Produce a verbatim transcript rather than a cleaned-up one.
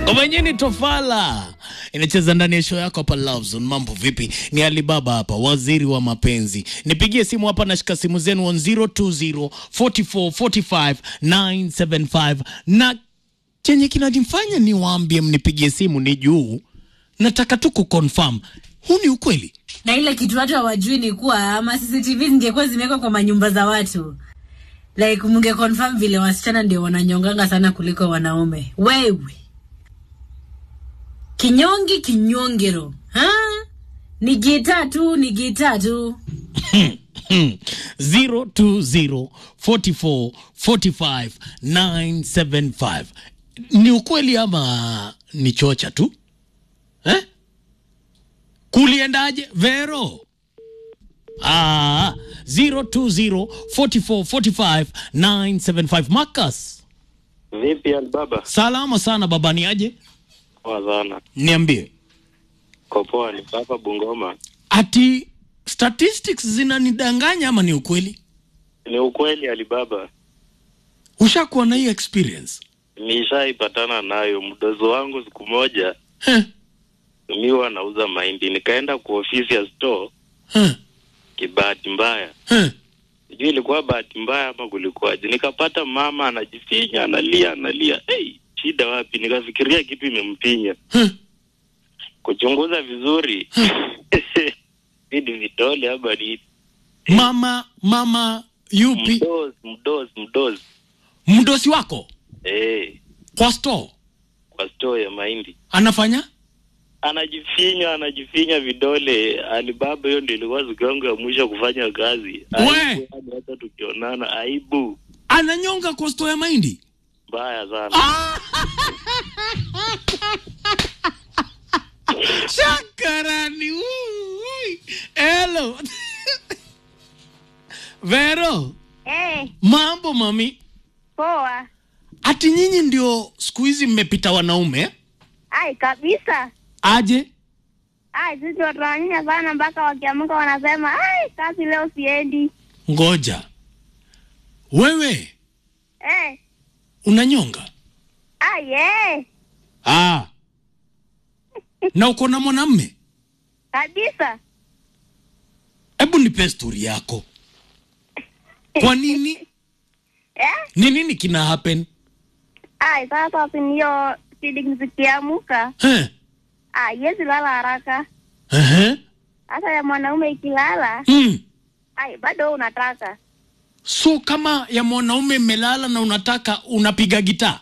Omenyeni Tofala inacheza ndani ya show yako hapa Love Zone. Mambo vipi? Ni Alibaba hapa, waziri wa mapenzi. Nipigie simu hapa, nashika simu zenu on zero two zero four four four five nine seven five. Na chenye kinanifanya niwaambie mnipigie simu ni juu nataka tu kuconfirm huu ni ukweli. Na ile kitu watu hawajui ni kuwa ama C C T V zingekuwa zimewekwa kwa manyumba za watu. Like munge confirm vile wasichana ndio wananyonganga sana kuliko wanaume. Wewe. Kinyongi kinyongero. Ha? Ni gita tu, ni gita tu. zero two zero four four four five nine seven five. Ni ukweli ama ni chocha tu? Eh? Kuliendaje Vero? Ah, zero two zero four four four five nine seven five. Marcus. Vipi Alibaba? Salama sana baba, ni aje? Poa sana. Niambie. Kopoa ni hapa Bungoma. Ati statistics zinanidanganya ama ni ukweli? Ni ukweli Alibaba. Ushakuwa na hii experience? Nishaipatana nayo. Mdozo wangu siku moja Heh. mimi huwa nauza mahindi, nikaenda kwa ofisi ya store. Heh. Kibahati mbaya. Heh. Sijui ilikuwa bahati mbaya ama kulikuwaje. Nikapata mama anajifinya, analia, analia. Hey, shida wapi? Nikafikiria kitu imempinya. Heh. Kuchunguza vizuri. Hidi vidole hapa ni Mama, mama yupi? mdozi, mdozi, mdozi. Mdosi wako? Eh, Kwa store? kwa store ya mahindi. Anafanya? Anajifinya, anajifinya vidole. Alibaba, hiyo ndio ilikuwa siku yangu ya mwisho kufanya kazi. We! Aibu, hata tukionana aibu. Ananyonga kwa store ya mahindi? Mbaya sana. Shakarani. Ui. Hello. Vero. Eh, Mambo mami. poa. Ati nyinyi ndio siku hizi mmepita wanaume? Ai, kabisa. Aje? Ai, sisi watu wananya sana mpaka wakiamka wanasema, ai, kazi leo siendi. Ngoja. Wewe Eh, unanyonga? ai, eh, Ah. Na uko na mwanamume? kabisa. Hebu nipe story yako. Kwa nini? Eh, Ni nini kina happen? ai, sasa wasinio feeding zikiamuka. Eh. Ai, yezi lala haraka. Eh. Hata ya mwanaume ikilala, Mm. ai, bado unataka. So kama ya mwanaume melala na unataka unapiga gitaa?